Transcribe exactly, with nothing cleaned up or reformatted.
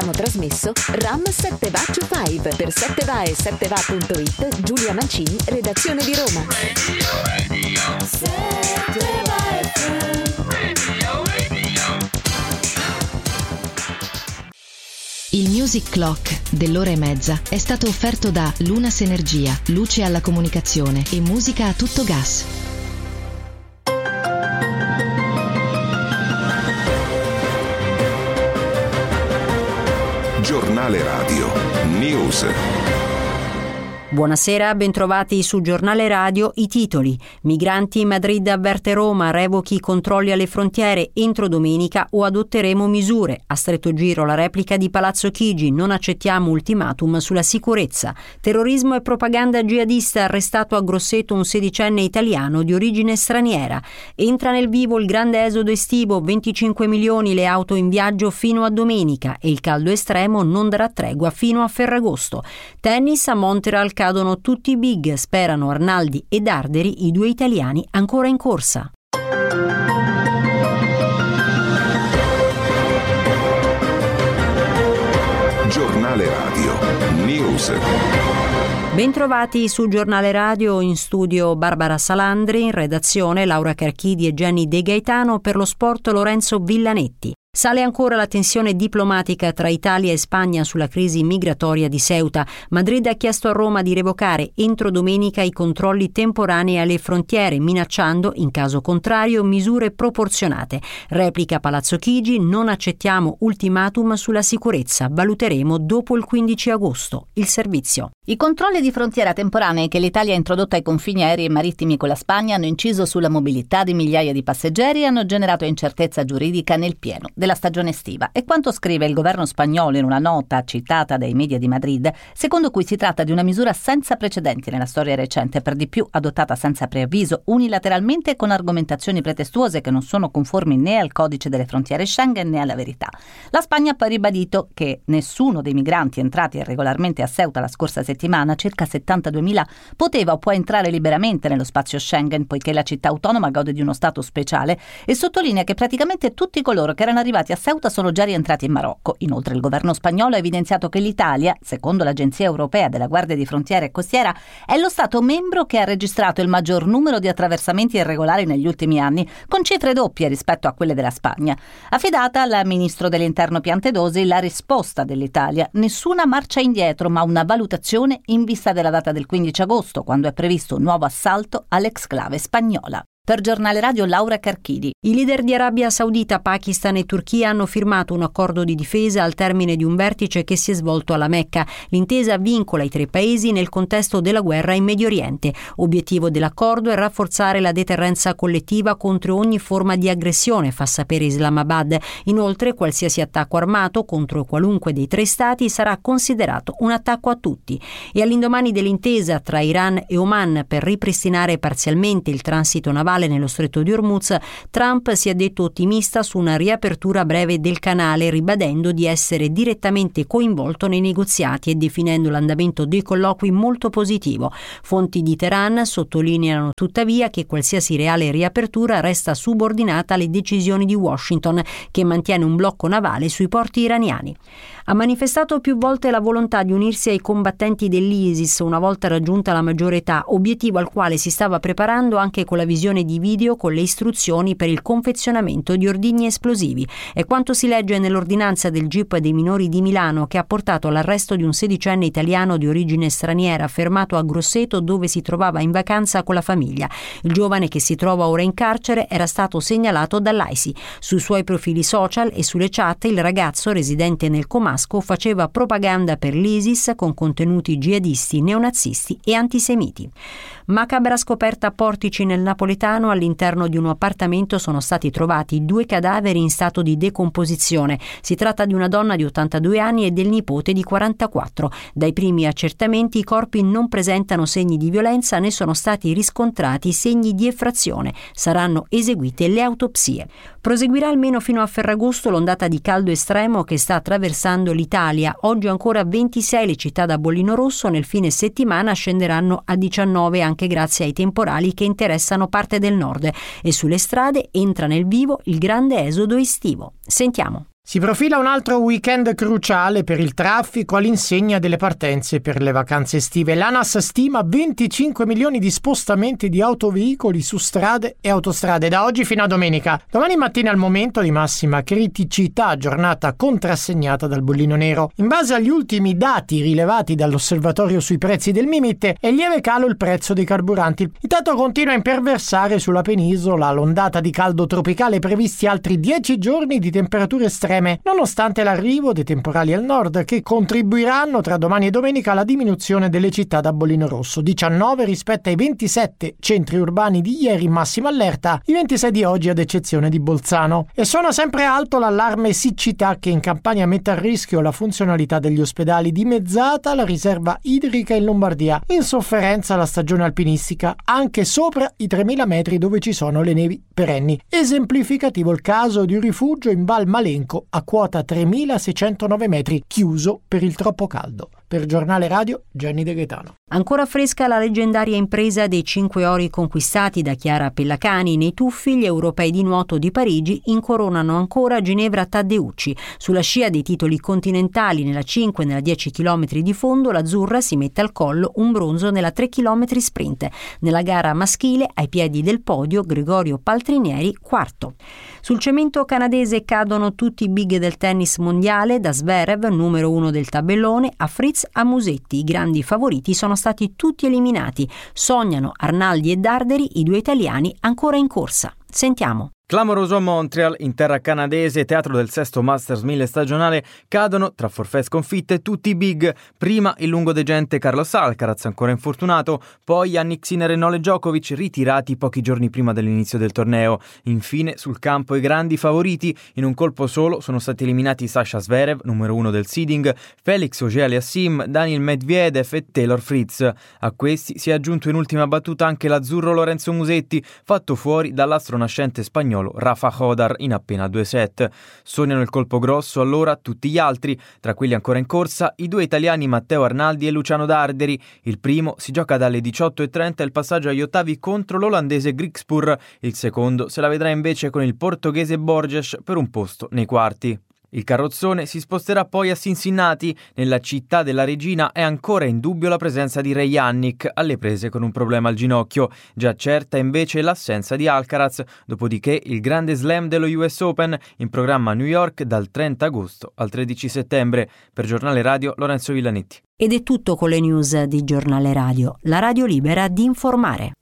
Abbiamo trasmesso RAM sette Va to cinque per sette Va e sette Va punto it. Giulia Mancini, redazione di Roma. Il Music Clock dell'ora e mezza è stato offerto da Lunas Energia, luce alla comunicazione e musica a tutto gas. Giornale Radio News. Buonasera, bentrovati su Giornale Radio. I titoli: migranti, Madrid avverte Roma, revochi i controlli alle frontiere entro domenica o adotteremo misure. A stretto giro la replica di Palazzo Chigi, non accettiamo ultimatum sulla sicurezza. Terrorismo e propaganda jihadista, arrestato a Grosseto un sedicenne italiano di origine straniera. Entra nel vivo il grande esodo estivo, venticinque milioni le auto in viaggio fino a domenica e il caldo estremo non darà tregua fino a Ferragosto. Tennis, a Montreal cadono tutti i big, sperano Arnaldi e Darderi, i due italiani ancora in corsa. Giornale Radio News. Bentrovati su Giornale Radio, in studio Barbara Salandri, in redazione Laura Carchidi e Jenny De Gaetano, per lo sport Lorenzo Villanetti. Sale ancora la tensione diplomatica tra Italia e Spagna sulla crisi migratoria di Ceuta. Madrid ha chiesto a Roma di revocare entro domenica i controlli temporanei alle frontiere, minacciando, in caso contrario, misure proporzionate. Replica Palazzo Chigi, non accettiamo ultimatum sulla sicurezza, valuteremo dopo il quindici agosto. Il servizio. I controlli di frontiera temporanei che l'Italia ha introdotto ai confini aerei e marittimi con la Spagna hanno inciso sulla mobilità di migliaia di passeggeri e hanno generato incertezza giuridica nel pieno della stagione estiva. E quanto scrive il governo spagnolo in una nota citata dai media di Madrid, secondo cui si tratta di una misura senza precedenti nella storia recente, per di più adottata senza preavviso, unilateralmente e con argomentazioni pretestuose che non sono conformi né al codice delle frontiere Schengen né alla verità. La Spagna ha poi ribadito che nessuno dei migranti entrati irregolarmente a Ceuta la scorsa settimana, circa settantaduemila, poteva o può entrare liberamente nello spazio Schengen, poiché la città autonoma gode di uno stato speciale, e sottolinea che praticamente tutti coloro che erano arrivati a Ceuta sono già rientrati in Marocco. Inoltre il governo spagnolo ha evidenziato che l'Italia, secondo l'Agenzia Europea della Guardia di Frontiera e Costiera, è lo Stato membro che ha registrato il maggior numero di attraversamenti irregolari negli ultimi anni, con cifre doppie rispetto a quelle della Spagna. Affidata al ministro dell'Interno Piantedosi la risposta dell'Italia: nessuna marcia indietro, ma una valutazione in vista della data del quindici agosto, quando è previsto un nuovo assalto all'exclave spagnola. Per Giornale Radio Laura Carchidi. I leader di Arabia Saudita, Pakistan e Turchia hanno firmato un accordo di difesa al termine di un vertice che si è svolto alla Mecca. L'intesa vincola i tre paesi nel contesto della guerra in Medio Oriente. Obiettivo dell'accordo è rafforzare la deterrenza collettiva contro ogni forma di aggressione, fa sapere Islamabad. Inoltre, qualsiasi attacco armato contro qualunque dei tre stati sarà considerato un attacco a tutti. E all'indomani dell'intesa tra Iran e Oman per ripristinare parzialmente il transito navale nello stretto di Hormuz, Trump si è detto ottimista su una riapertura breve del canale, ribadendo di essere direttamente coinvolto nei negoziati e definendo l'andamento dei colloqui molto positivo. Fonti di Teheran sottolineano tuttavia che qualsiasi reale riapertura resta subordinata alle decisioni di Washington, che mantiene un blocco navale sui porti iraniani. Ha manifestato più volte la volontà di unirsi ai combattenti dell'ISIS una volta raggiunta la maggiore età, obiettivo al quale si stava preparando anche con la visione di video con le istruzioni per il confezionamento di ordigni esplosivi. È quanto si legge nell'ordinanza del G I P dei minori di Milano, che ha portato all'arresto di un sedicenne italiano di origine straniera fermato a Grosseto, dove si trovava in vacanza con la famiglia. Il giovane, che si trova ora in carcere, era stato segnalato dall'A I S I. Sui suoi profili social e sulle chat il ragazzo, residente nel Comasco, faceva propaganda per l'ISIS con contenuti jihadisti, neonazisti e antisemiti. Macabra scoperta a Portici nel napoletano. All'interno di un appartamento sono stati trovati due cadaveri in stato di decomposizione. Si tratta di una donna di ottantadue anni e del nipote di quarantaquattro. Dai primi accertamenti i corpi non presentano segni di violenza né sono stati riscontrati segni di effrazione. Saranno eseguite le autopsie. Proseguirà almeno fino a Ferragosto l'ondata di caldo estremo che sta attraversando l'Italia. Oggi ancora ventisei le città da bollino rosso, nel fine settimana scenderanno a diciannove anche grazie ai temporali che interessano parte del nord, e sulle strade entra nel vivo il grande esodo estivo. Sentiamo. Si profila un altro weekend cruciale per il traffico all'insegna delle partenze per le vacanze estive. L'ANAS stima venticinque milioni di spostamenti di autoveicoli su strade e autostrade da oggi fino a domenica. Domani mattina al momento di massima criticità, giornata contrassegnata dal bollino nero. In base agli ultimi dati rilevati dall'osservatorio sui prezzi del Mimit, è lieve calo il prezzo dei carburanti. Intanto continua a imperversare sulla penisola l'ondata di caldo tropicale, previsti altri dieci giorni di temperature estreme, nonostante l'arrivo dei temporali al nord che contribuiranno tra domani e domenica alla diminuzione delle città da bollino rosso, diciannove rispetto ai ventisette centri urbani di ieri in massima allerta, i ventisei di oggi ad eccezione di Bolzano. E suona sempre alto l'allarme siccità che in Campania mette a rischio la funzionalità degli ospedali, dimezzata la riserva idrica in Lombardia, in sofferenza la stagione alpinistica anche sopra i tremila metri dove ci sono le nevi perenni. Esemplificativo il caso di un rifugio in Val Malenco a quota tremilaseicentonove metri, chiuso per il troppo caldo. Per Giornale Radio, Gianni De Gaetano. Ancora fresca la leggendaria impresa dei cinque ori conquistati da Chiara Pellacani nei tuffi. Gli europei di nuoto di Parigi incoronano ancora Ginevra Taddeucci. Sulla scia dei titoli continentali nella cinque e nella dieci chilometri di fondo, l'azzurra si mette al collo un bronzo nella tre chilometri sprint. Nella gara maschile, ai piedi del podio, Gregorio Paltrinieri, quarto. Sul cemento canadese cadono tutti i big del tennis mondiale, da Zverev, numero uno del tabellone, a Fritz a Musetti. I grandi favoriti sono stati tutti eliminati. Sognano Arnaldi e Darderi, i due italiani ancora in corsa. Sentiamo. Clamoroso a Montreal, in terra canadese, teatro del sesto Masters mille stagionale, cadono, tra forfait sconfitte, tutti i big. Prima il lungodegente Carlos Alcaraz, ancora infortunato, poi Jannik Sinner e Novak Djokovic, ritirati pochi giorni prima dell'inizio del torneo. Infine, sul campo i grandi favoriti, in un colpo solo sono stati eliminati Sasha Zverev, numero uno del seeding, Felix Auger-Aliassime, Daniil Medvedev e Taylor Fritz. A questi si è aggiunto in ultima battuta anche l'azzurro Lorenzo Musetti, fatto fuori dall'astro nascente spagnolo Rafa Hodar in appena due set. Sognano il colpo grosso allora tutti gli altri, tra quelli ancora in corsa i due italiani Matteo Arnaldi e Luciano Darderi. Il primo si gioca dalle diciotto e trenta il passaggio agli ottavi contro l'olandese Griekspoor, il secondo se la vedrà invece con il portoghese Borges per un posto nei quarti. Il carrozzone si sposterà poi a Cincinnati. Nella città della regina è ancora in dubbio la presenza di Ray Jannik, alle prese con un problema al ginocchio. Già certa invece l'assenza di Alcaraz, dopodiché il grande slam dello U S Open in programma a New York dal trenta agosto al tredici settembre. Per Giornale Radio, Lorenzo Villanetti. Ed è tutto con le news di Giornale Radio, la radio libera di informare.